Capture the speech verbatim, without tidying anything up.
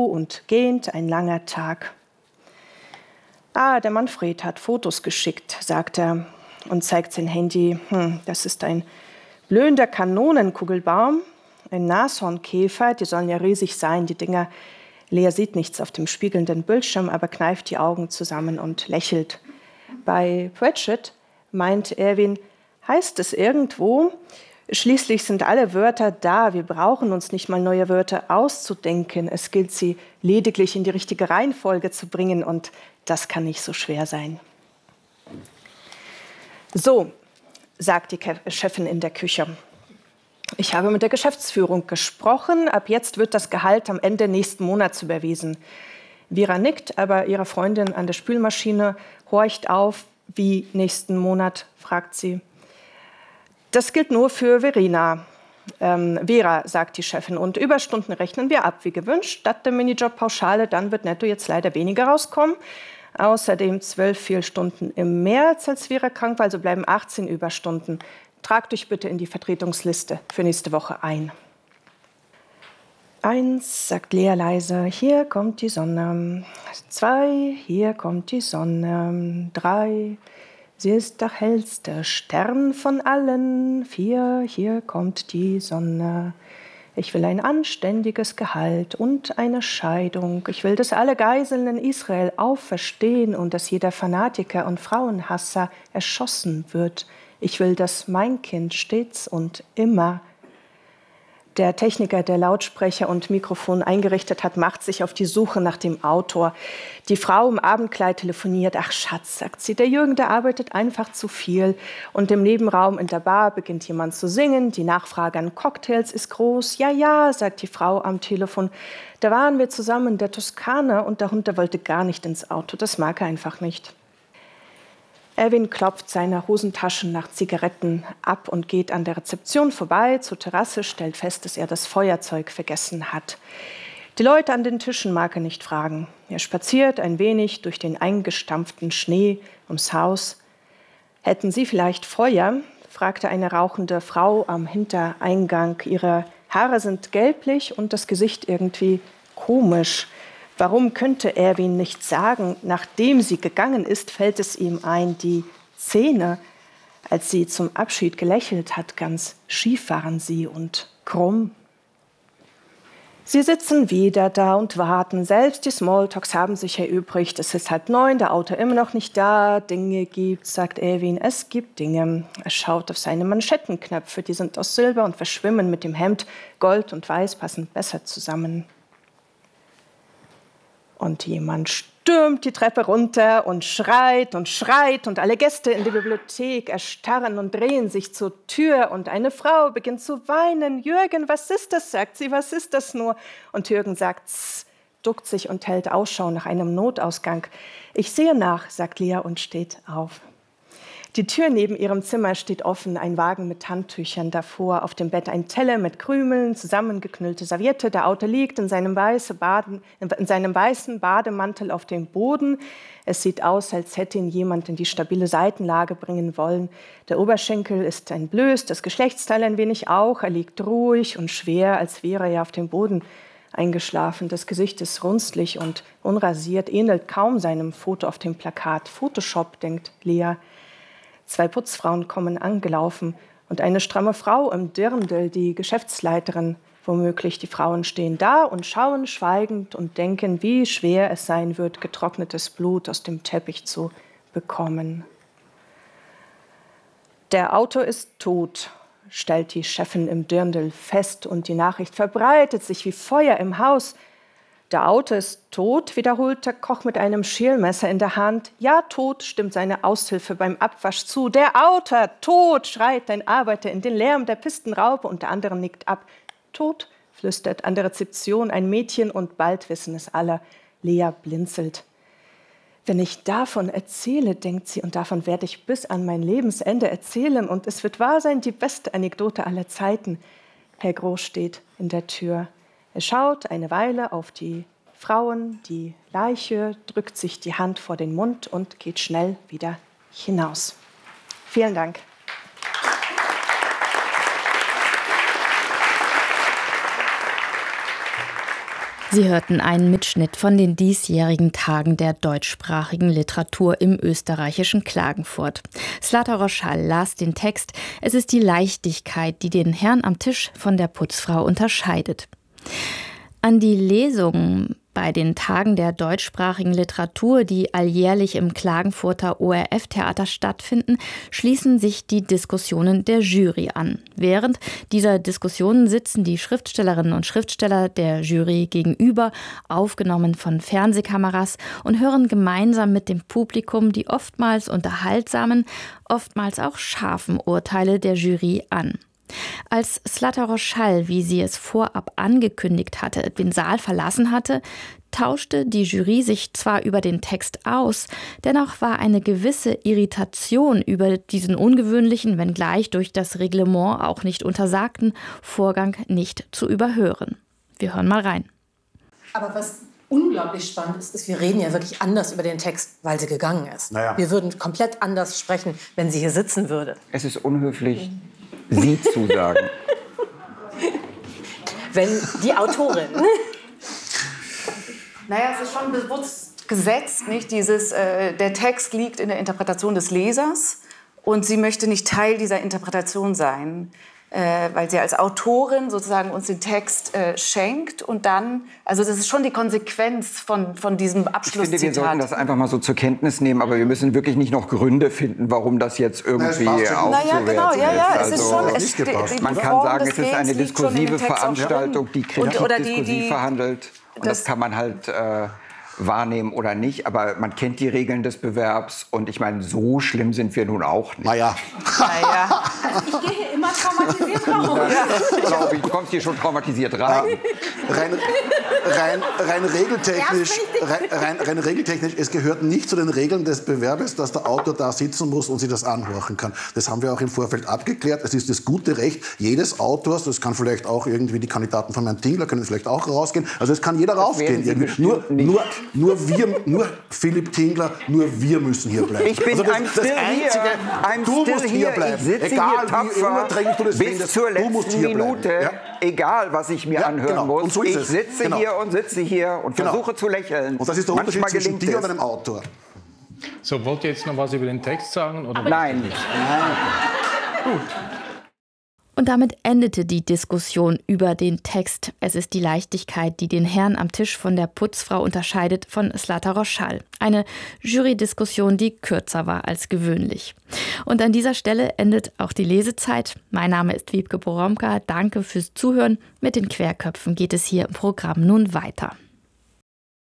und gähnt ein langer Tag. »Ah, der Manfred hat Fotos geschickt«, sagt er und zeigt sein Handy. Hm, das ist ein blühender Kanonenkugelbaum, ein Nashornkäfer, die sollen ja riesig sein, die Dinger. Lea sieht nichts auf dem spiegelnden Bildschirm, aber kneift die Augen zusammen und lächelt. Bei Pratchett meint Erwin, heißt es irgendwo, schließlich sind alle Wörter da, wir brauchen uns nicht mal neue Wörter auszudenken, es gilt sie lediglich in die richtige Reihenfolge zu bringen und das kann nicht so schwer sein. So, sagt die Chefin in der Küche. Ich habe mit der Geschäftsführung gesprochen. Ab jetzt wird das Gehalt am Ende nächsten Monats überwiesen. Vera nickt, aber ihre Freundin an der Spülmaschine horcht auf. Wie nächsten Monat, fragt sie. Das gilt nur für Verena. Ähm, Vera, sagt die Chefin, und Überstunden rechnen wir ab, wie gewünscht. Statt der Minijob-Pauschale, dann wird netto jetzt leider weniger rauskommen. Außerdem zwölf Fehlstunden im März, als Vera krank war, also bleiben achtzehn Überstunden. Tragt euch bitte in die Vertretungsliste für nächste Woche ein. Eins, sagt Lea leise, hier kommt die Sonne. Zwei, hier kommt die Sonne. Drei, sie ist der hellste Stern von allen. Vier, hier kommt die Sonne. Ich will ein anständiges Gehalt und eine Scheidung. Ich will, dass alle Geiseln in Israel auferstehen und dass jeder Fanatiker und Frauenhasser erschossen wird. Ich will, dass mein Kind stets und immer. Der Techniker, der Lautsprecher und Mikrofon eingerichtet hat, macht sich auf die Suche nach dem Autor. Die Frau im Abendkleid telefoniert. Ach Schatz, sagt sie, der Jürgen, der arbeitet einfach zu viel. Und im Nebenraum in der Bar beginnt jemand zu singen. Die Nachfrage an Cocktails ist groß. Ja, ja, sagt die Frau am Telefon. Da waren wir zusammen in der Toskana und der Hund, der wollte gar nicht ins Auto. Das mag er einfach nicht. Erwin klopft seine Hosentaschen nach Zigaretten ab und geht an der Rezeption vorbei zur Terrasse, stellt fest, dass er das Feuerzeug vergessen hat. Die Leute an den Tischen mag er nicht fragen. Er spaziert ein wenig durch den eingestampften Schnee ums Haus. »Hätten Sie vielleicht Feuer?« fragte eine rauchende Frau am Hintereingang. Ihre Haare sind gelblich und das Gesicht irgendwie komisch. Warum könnte Erwin nicht sagen? Nachdem sie gegangen ist, fällt es ihm ein, die Zähne, als sie zum Abschied gelächelt hat, ganz schief waren sie und krumm. Sie sitzen wieder da und warten. Selbst die Smalltalks haben sich erübrigt. Es ist halb neun, der Autor immer noch nicht da. Dinge gibt's, sagt Erwin. Es gibt Dinge. Er schaut auf seine Manschettenknöpfe. Die sind aus Silber und verschwimmen mit dem Hemd. Gold und Weiß passen besser zusammen. Und jemand stürmt die Treppe runter und schreit und schreit und alle Gäste in der Bibliothek erstarren und drehen sich zur Tür und eine Frau beginnt zu weinen. »Jürgen, was ist das?« sagt sie, »was ist das nur?« Und Jürgen sagt, »Tss«, duckt sich und hält Ausschau nach einem Notausgang. »Ich sehe nach«, sagt Lea und steht auf. Die Tür neben ihrem Zimmer steht offen, ein Wagen mit Handtüchern davor, auf dem Bett ein Teller mit Krümeln, zusammengeknüllte Serviette. Der Autor liegt in seinem, weiße Baden, in seinem weißen Bademantel auf dem Boden. Es sieht aus, als hätte ihn jemand in die stabile Seitenlage bringen wollen. Der Oberschenkel ist entblößt, das Geschlechtsteil ein wenig auch. Er liegt ruhig und schwer, als wäre er auf dem Boden eingeschlafen. Das Gesicht ist runzlig und unrasiert, ähnelt kaum seinem Foto auf dem Plakat. Photoshop, denkt Lea. Zwei Putzfrauen kommen angelaufen und eine stramme Frau im Dirndl, die Geschäftsleiterin womöglich. Die Frauen stehen da und schauen schweigend und denken, wie schwer es sein wird, getrocknetes Blut aus dem Teppich zu bekommen. Der Autor ist tot, stellt die Chefin im Dirndl fest und die Nachricht verbreitet sich wie Feuer im Haus. Der Autor ist tot, wiederholt der Koch mit einem Schälmesser in der Hand. Ja, tot, stimmt seine Aushilfe beim Abwasch zu. Der Autor, tot, schreit ein Arbeiter in den Lärm der Pistenraupe und der andere nickt ab. Tot, flüstert an der Rezeption ein Mädchen und bald wissen es alle. Lea blinzelt. Wenn ich davon erzähle, denkt sie, und davon werde ich bis an mein Lebensende erzählen und es wird wahr sein, die beste Anekdote aller Zeiten. Herr Groß steht in der Tür. Er schaut eine Weile auf die Frauen, die Leiche, drückt sich die Hand vor den Mund und geht schnell wieder hinaus. Vielen Dank. Sie hörten einen Mitschnitt von den diesjährigen Tagen der deutschsprachigen Literatur im österreichischen Klagenfurt. Zlata Roschall las den Text »Es ist die Leichtigkeit, die den Herrn am Tisch von der Putzfrau unterscheidet«. An die Lesungen bei den Tagen der deutschsprachigen Literatur, die alljährlich im Klagenfurter O R F-Theater stattfinden, schließen sich die Diskussionen der Jury an. Während dieser Diskussionen sitzen die Schriftstellerinnen und Schriftsteller der Jury gegenüber, aufgenommen von Fernsehkameras, und hören gemeinsam mit dem Publikum die oftmals unterhaltsamen, oftmals auch scharfen Urteile der Jury an. Als Zlata Roschall, wie sie es vorab angekündigt hatte, den Saal verlassen hatte, tauschte die Jury sich zwar über den Text aus, dennoch war eine gewisse Irritation über diesen ungewöhnlichen, wenngleich durch das Reglement auch nicht untersagten, Vorgang nicht zu überhören. Wir hören mal rein. Aber was unglaublich spannend ist, ist, wir reden ja wirklich anders über den Text, weil sie gegangen ist. Naja. Wir würden komplett anders sprechen, wenn sie hier sitzen würde. Es ist unhöflich, Sie zu sagen. Wenn die Autorin. Naja, es ist schon bewusst gesetzt, nicht? Dieses, äh, der Text liegt in der Interpretation des Lesers und sie möchte nicht Teil dieser Interpretation sein, äh, weil sie als Autorin sozusagen uns den Text äh, schenkt und dann, also das ist schon die Konsequenz von, von diesem Abschlusszitat. Ich finde, wir sollten das einfach mal so zur Kenntnis nehmen, aber wir müssen wirklich nicht noch Gründe finden, warum das jetzt irgendwie Na, aufzuwerten naja, genau, ja, ja, ist. Es ist schon, es, die, die Man kann sagen, es ist eine diskursive Veranstaltung, die Kritik und, diskursiv verhandelt. Und das, das kann man halt äh, wahrnehmen oder nicht. Aber man kennt die Regeln des Bewerbs. Und ich meine, so schlimm sind wir nun auch nicht. Naja. naja. Ich gehe hier immer traumatisiert raus. Ja, glaube ich, du kommst hier schon traumatisiert rein. Ja. Rein, rein, rein, regeltechnisch, rein, rein, rein regeltechnisch, es gehört nicht zu den Regeln des Bewerbes, dass der Autor da sitzen muss und sich das anhorchen kann. Das haben wir auch im Vorfeld abgeklärt. Es ist das gute Recht jedes Autors, das kann vielleicht auch irgendwie die Kandidaten von Herrn Tingler, können vielleicht auch rausgehen. Also es kann jeder das rausgehen. Nur, nur, nur, wir, nur Philipp Tingler, nur wir müssen hier bleiben. Ich bin also das, I'm das still Einzige, here. du musst hier bleiben. Egal wie unerträglich du das bis findest, zur letzten du musst hier Minute, bleiben. Ja? Egal was ich mir ja, anhören genau. muss. Und so ist ich es. sitze genau. hier und sitze hier und genau. versuche zu lächeln. Und das ist der Unterschied Manchmal zwischen dir und einem Autor. So, wollt ihr jetzt noch was über den Text sagen? Oder Nein. Nein. Gut. Und damit endete die Diskussion über den Text »Es ist die Leichtigkeit, die den Herrn am Tisch von der Putzfrau unterscheidet« von Zlata Roschall. Eine Jury-Diskussion, die kürzer war als gewöhnlich. Und an dieser Stelle endet auch die Lesezeit. Mein Name ist Wiebke Boromka. Danke fürs Zuhören. Mit den Querköpfen geht es hier im Programm nun weiter.